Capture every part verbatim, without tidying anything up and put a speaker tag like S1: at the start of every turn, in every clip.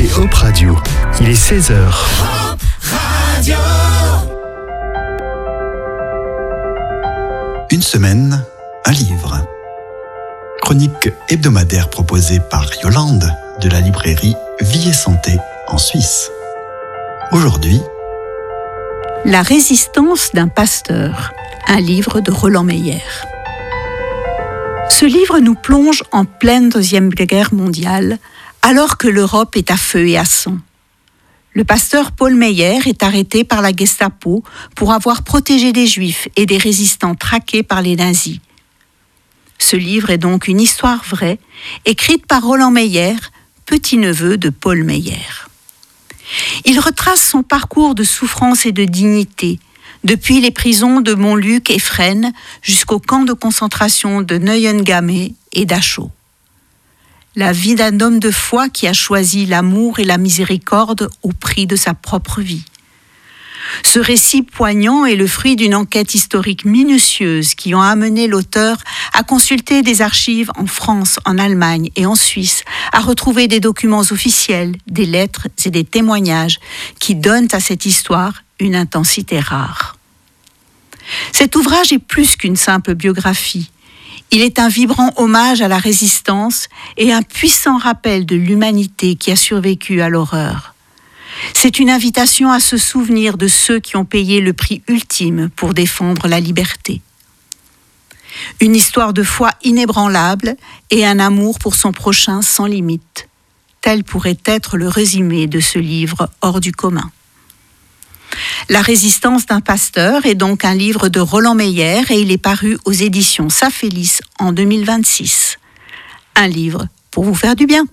S1: écoutez Hop Radio. Il est seize heures.
S2: Hop Radio.
S3: Une semaine, un livre. Chronique hebdomadaire proposée par Yolande de la librairie Vie et Santé en Suisse. Aujourd'hui,
S4: La résistance d'un pasteur, un livre de Roland Meyer. Ce livre nous plonge en pleine Deuxième Guerre mondiale, alors que l'Europe est à feu et à sang. Le pasteur Paul Meyer est arrêté par la Gestapo pour avoir protégé des Juifs et des résistants traqués par les nazis. Ce livre est donc une histoire vraie, écrite par Roland Meyer, petit-neveu de Paul Meyer. Il retrace son parcours de souffrance et de dignité, depuis les prisons de Montluc et Fresnes jusqu'au camp de concentration de Neuengamme et Dachau. La vie d'un homme de foi qui a choisi l'amour et la miséricorde au prix de sa propre vie. Ce récit poignant est le fruit d'une enquête historique minutieuse qui ont amené l'auteur à consulter des archives en France, en Allemagne et en Suisse, à retrouver des documents officiels, des lettres et des témoignages qui donnent à cette histoire une intensité rare. Cet ouvrage est plus qu'une simple biographie. Il est un vibrant hommage à la résistance et un puissant rappel de l'humanité qui a survécu à l'horreur. C'est une invitation à se souvenir de ceux qui ont payé le prix ultime pour défendre la liberté. Une histoire de foi inébranlable et un amour pour son prochain sans limite. Tel pourrait être le résumé de ce livre hors du commun. La résistance d'un pasteur est donc un livre de Roland Meyer et il est paru aux éditions Safelis en deux mille vingt-six. Un livre pour vous faire du bien.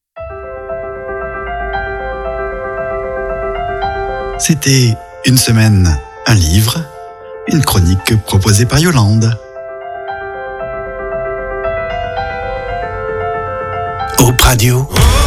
S3: c'était Une semaine, un livre, une chronique proposée par Yolande.
S1: Hop Radio.